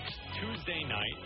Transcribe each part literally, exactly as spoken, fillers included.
Tuesday night.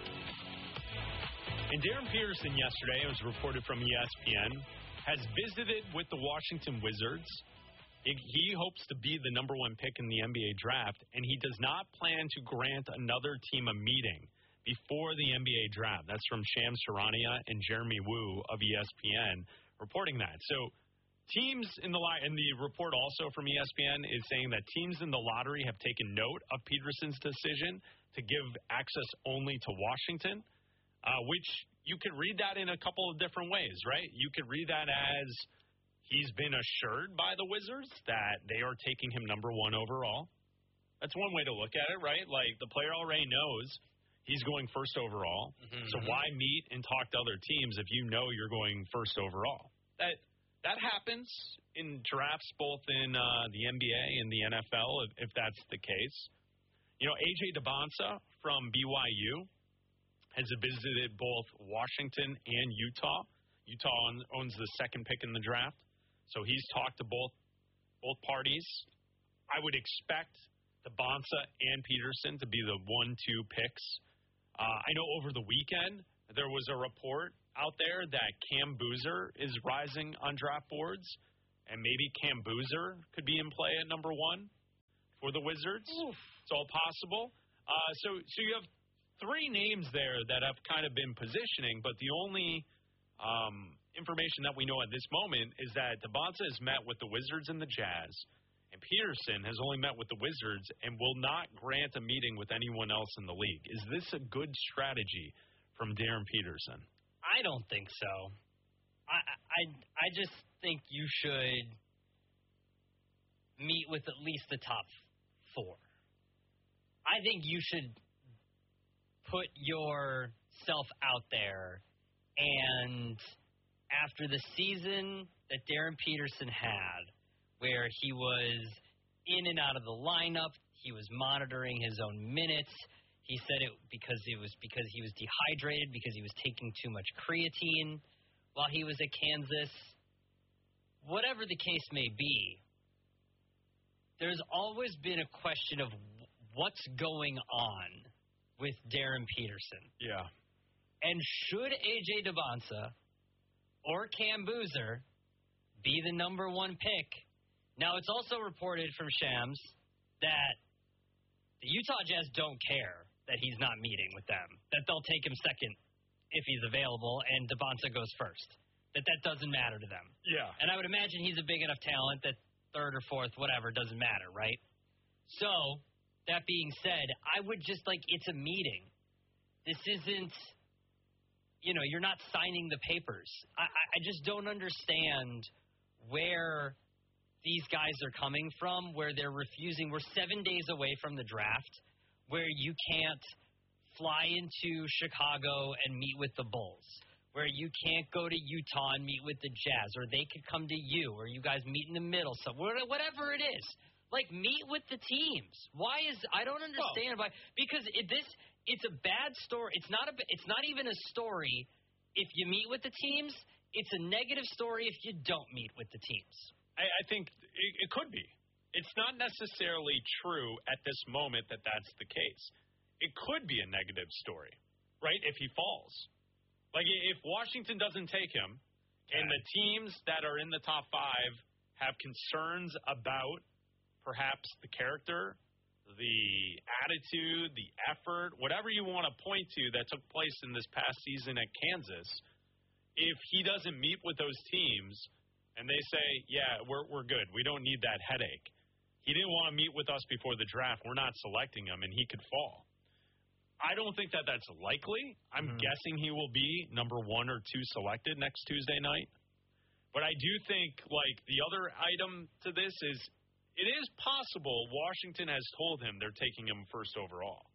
And Darren Peterson yesterday, it was reported from E S P N, has visited with the Washington Wizards. He hopes to be the number one pick in the N B A draft, and he does not plan to grant another team a meeting before the N B A draft. That's from Shams Charania and Jeremy Woo of E S P N reporting that. So teams in the li- and the report also from E S P N is saying that teams in the lottery have taken note of Peterson's decision to give access only to Washington, uh, which you could read that in a couple of different ways, right? You could read that as he's been assured by the Wizards that they are taking him number one overall. That's one way to look at it, right? Like, the player already knows he's going first overall. Mm-hmm. So why meet and talk to other teams if you know you're going first overall? That that happens in drafts both in uh, the N B A and the N F L, if, if that's the case. You know, A J DeBonsa from B Y U has visited both Washington and Utah. Utah owns the second pick in the draft. So he's talked to both both parties. I would expect DeBonsa and Peterson to be the one two picks. Uh, I know over the weekend there was a report out there that Cam Boozer is rising on draft boards, and maybe Cam Boozer could be in play at number one for the Wizards. Oof. It's all possible. Uh, so, so you have three names there that have kind of been positioning, but the only um, information that we know at this moment is that DeBonsa has met with the Wizards and the Jazz, and Peterson has only met with the Wizards and will not grant a meeting with anyone else in the league. Is this a good strategy from Darren Peterson? I don't think so. I I I just think you should meet with at least the top four. I think you should put yourself out there, and after the season that Darren Peterson had, where he was in and out of the lineup, he was monitoring his own minutes. He said it because it was because he was dehydrated, because he was taking too much creatine while he was at Kansas. Whatever the case may be, there's always been a question of what's going on with Darren Peterson. Yeah. And should A J DeBonsa or Cam Boozer be the number one pick? Now, it's also reported from Shams that the Utah Jazz don't care that he's not meeting with them, that they'll take him second if he's available, and DeBonsa goes first, that that doesn't matter to them. Yeah. And I would imagine he's a big enough talent that third or fourth, whatever, doesn't matter, right? So, that being said, I would just, like, it's a meeting. This isn't, you know, you're not signing the papers. I, I just don't understand where these guys are coming from, where they're refusing. We're seven days away from the draft, where you can't fly into Chicago and meet with the Bulls, where you can't go to Utah and meet with the Jazz, or they could come to you, or you guys meet in the middle, so whatever it is. Like, meet with the teams. Why is I don't understand why, because it, this it's a bad story. It's not a it's not even a story if you meet with the teams. It's a negative story if you don't meet with the teams. I, I think it, it could be. It's not necessarily true at this moment that that's the case. It could be a negative story, right, if he falls. Like, if Washington doesn't take him, okay, and the teams that are in the top five have concerns about perhaps the character, the attitude, the effort, whatever you want to point to that took place in this past season at Kansas, if he doesn't meet with those teams and they say, yeah, we're we're good, we don't need that headache, he didn't want to meet with us before the draft, we're not selecting him, and he could fall. I don't think that that's likely. I'm mm-hmm. guessing he will be number one or two selected next Tuesday night. But I do think, like, the other item to this is it is possible Washington has told him they're taking him first overall.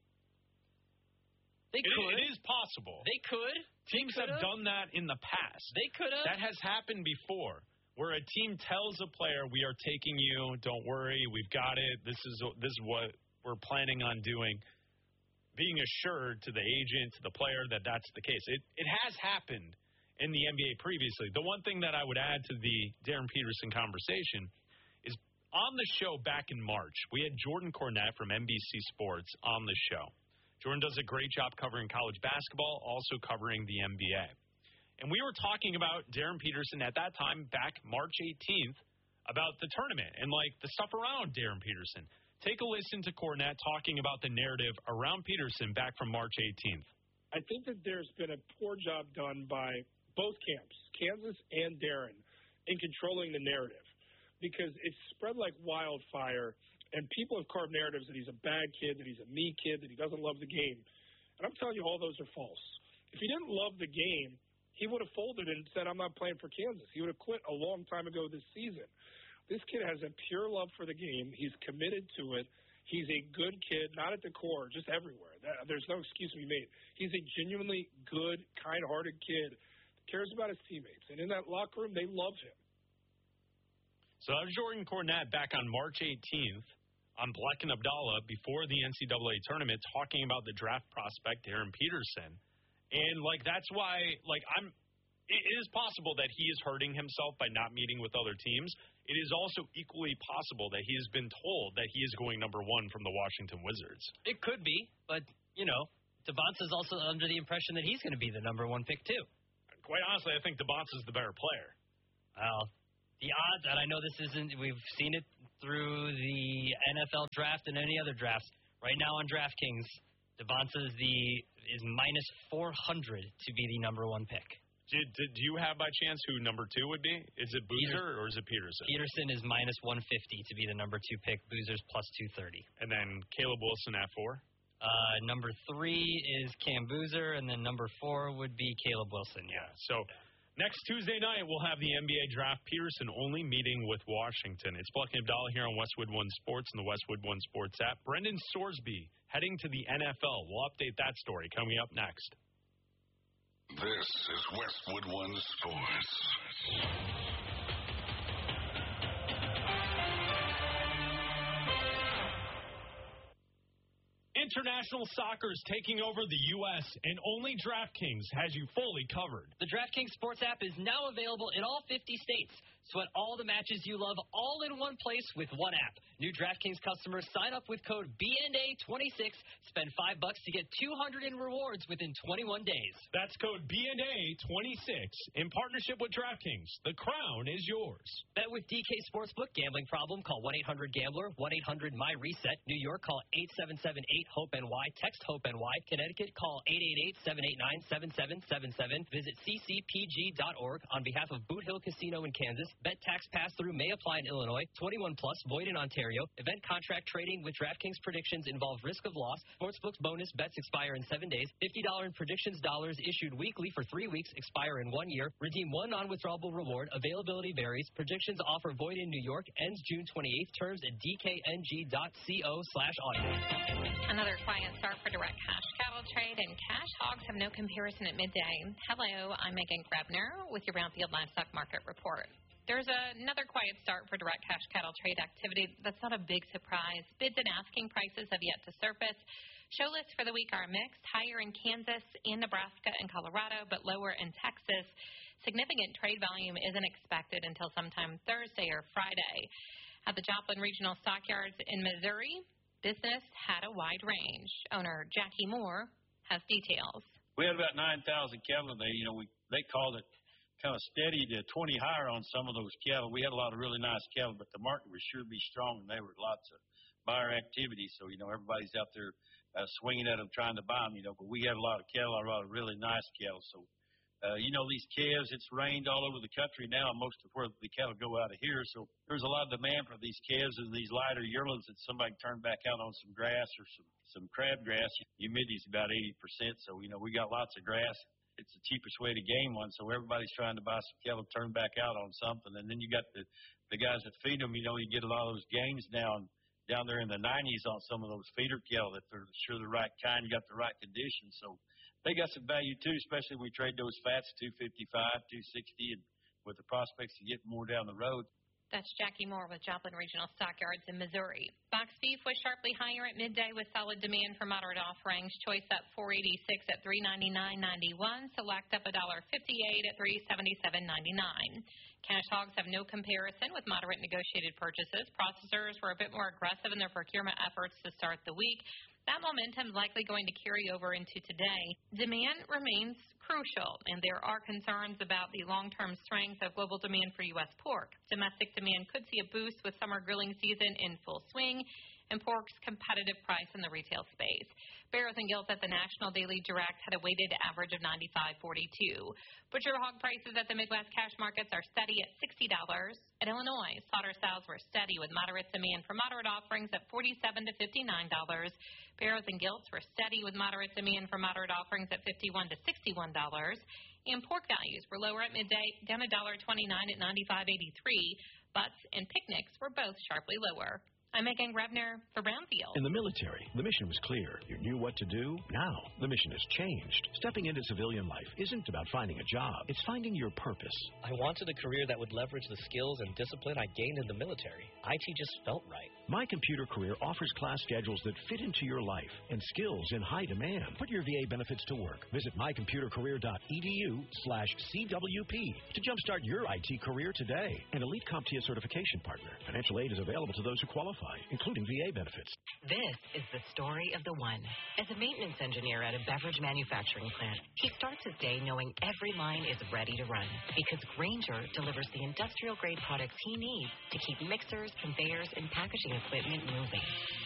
They it, could. It is possible. They could. Teams they have done that in the past. They could have. That has happened before, where a team tells a player, we are taking you, don't worry, we've got it, this is this is what we're planning on doing, being assured to the agent, to the player, that that's the case. It it has happened in the N B A previously. The one thing that I would add to the Darren Peterson conversation is on the show back in March, we had Jordan Cornette from N B C Sports on the show. Jordan does a great job covering college basketball, also covering the N B A. And we were talking about Darren Peterson at that time, back March eighteenth, about the tournament and, like, the stuff around Darren Peterson. Take a listen to Cornette talking about the narrative around Peterson back from March eighteenth. I think that there's been a poor job done by both camps, Kansas and Darren, in controlling the narrative because it's spread like wildfire, and people have carved narratives that he's a bad kid, that he's a me kid, that he doesn't love the game. And I'm telling you, all those are false. If he didn't love the game, he would have folded and said, I'm not playing for Kansas. He would have quit a long time ago this season. This kid has a pure love for the game. He's committed to it. He's a good kid, not at the core, just everywhere. There's no excuse to be made. He's a genuinely good, kind-hearted kid, cares about his teammates. And in that locker room, they love him. So that was Jordan Cornette back on March eighteenth on Black and Abdallah before the N C double A tournament talking about the draft prospect, Darren Peterson. And, like, that's why, like, I'm – it is possible that he is hurting himself by not meeting with other teams. It is also equally possible that he has been told that he is going number one from the Washington Wizards. It could be, but, you know, Devonta is also under the impression that he's going to be the number one pick, too. Quite honestly, I think Devonta is the better player. Well, the odds, and I know this isn't – we've seen it through the N F L draft and any other drafts. Right now on DraftKings, Devonta is the is minus four hundred to be the number one pick. Do, do, do you have by chance who number two would be? Is it Boozer or is it Peterson? Peterson is minus one fifty to be the number two pick. Boozer's plus two thirty. And then Caleb Wilson at four? Uh, number three is Cam Boozer, and then number four would be Caleb Wilson. Yeah, so next Tuesday night we'll have the N B A draft. Peterson only meeting with Washington. It's Black and Abdallah here on Westwood One Sports and the Westwood One Sports app. Brendan Sorsby heading to the N F L. We'll update that story coming up next. This is Westwood One Sports. International soccer is taking over the U S, and only DraftKings has you fully covered. The DraftKings Sports app is now available in all fifty states. Sweat all the matches you love all in one place with one app. New DraftKings customers sign up with code B N A twenty-six. Spend five bucks to get two hundred in rewards within twenty-one days. That's code B N A twenty-six in partnership with DraftKings. The crown is yours. Bet with D K Sportsbook. Gambling problem? Call one eight hundred gambler. one eight hundred my reset. New York, call eight seven seven eight hope N Y. Text HOPE-NY. Connecticut, call eight eight eight seven eight nine seven seven seven seven. Visit c c p g dot org on behalf of Boot Hill Casino in Kansas. Bet tax pass-through may apply in Illinois. twenty-one plus, void in Ontario. Event contract trading with DraftKings predictions involve risk of loss. Sportsbook's bonus bets expire in seven days. fifty dollars in predictions dollars issued weekly for three weeks, expire in one year. Redeem one non-withdrawable reward. Availability varies. Predictions offer void in New York. Ends June twenty-eighth. Terms at d k n g dot co slash audio. Another quiet start for direct cash cattle trade, and cash hogs have no comparison at midday. Hello, I'm Megan Grebner with your Brownfield Livestock Market Report. There's another quiet start for direct cash cattle trade activity. That's not a big surprise. Bids and asking prices have yet to surface. Show lists for the week are mixed, higher in Kansas and Nebraska and Colorado, but lower in Texas. Significant trade volume isn't expected until sometime Thursday or Friday. At the Joplin Regional Stockyards in Missouri, business had a wide range. Owner Jackie Moore has details. We had about nine thousand cattle today. You know, we they called it kind of steady to twenty higher on some of those cattle. We had a lot of really nice cattle, but the market would sure be strong, and there were lots of buyer activity. So, you know, everybody's out there uh, swinging at them, trying to buy them, you know. But we had a lot of cattle, a lot of really nice cattle. So, uh, you know, these calves, it's rained all over the country now, most of where the cattle go out of here. So there's a lot of demand for these calves and these lighter yearlings that somebody can turn back out on some grass or some, some crabgrass. Humidity's about eighty percent, so, you know, we got lots of grass. It's the cheapest way to gain one, so everybody's trying to buy some cattle, turn back out on something. And then you got the, the guys that feed them, you know, you get a lot of those gains down down there in the nineties on some of those feeder cattle if they're sure the right kind, you got the right conditions. So they got some value, too, especially when we trade those fats, two fifty-five, two sixty, and with the prospects to get more down the road. That's Jackie Moore with Joplin Regional Stockyards in Missouri. Box beef was sharply higher at midday with solid demand for moderate offerings. Choice up four eighty-six at three ninety-nine ninety-one. Select up one fifty-eight at three seventy-seven ninety-nine. Cash hogs have no comparison with moderate negotiated purchases. Processors were a bit more aggressive in their procurement efforts to start the week. that momentum is likely going to carry over into today. Demand remains crucial, and there are concerns about the long-term strength of global demand for U S pork. Domestic demand could see a boost with summer grilling season in full swing and pork's competitive price in the retail space. Barrows and Gilts at the National Daily Direct had a weighted average of ninety-five forty-two. Butcher hog prices at the Midwest cash markets are steady at sixty dollars. In Illinois, slaughter sales were steady with moderate demand for moderate offerings at forty-seven to fifty-nine dollars. Barrows and Gilts were steady with moderate demand for moderate offerings at fifty-one to sixty-one dollars. And pork values were lower at midday, down one dollar twenty-nine at ninety-five eighty-three. Butts and picnics were both sharply lower. I'm Megan Grebner for Brownfield. In the military, the mission was clear. You knew what to do. Now, the mission has changed. Stepping into civilian life isn't about finding a job. It's finding your purpose. I wanted a career that would leverage the skills and discipline I gained in the military. I T just felt right. My Computer Career offers class schedules that fit into your life and skills in high demand. Put your V A benefits to work. Visit mycomputercareer.edu slash CWP to jumpstart your I T career today. An elite CompTIA certification partner. Financial aid is available to those who qualify, including V A benefits. This is the story of the one. As a maintenance engineer at a beverage manufacturing plant, he starts his day knowing every line is ready to run because Grainger delivers the industrial-grade products he needs to keep mixers, conveyors, and packaging equipment moving.